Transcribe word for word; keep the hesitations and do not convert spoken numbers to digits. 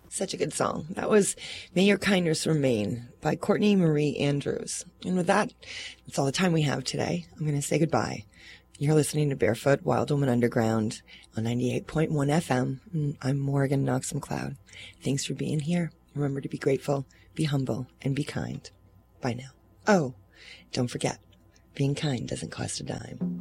Such a good song. That was May Your Kindness Remain by Courtney Marie Andrews. And with that, that's all the time we have today. I'm going to say goodbye. You're listening to Barefoot Wild Woman Underground on ninety-eight point one F M. I'm Morgan Knox McLeod. Thanks for being here. Remember to be grateful, be humble, and be kind. Bye now. Oh, don't forget, being kind doesn't cost a dime.